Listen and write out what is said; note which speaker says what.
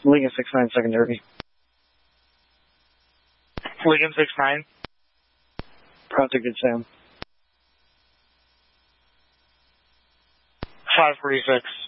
Speaker 1: Lincoln 69 secondary.
Speaker 2: Lincoln 69.
Speaker 1: Project Good Sam.
Speaker 2: 546.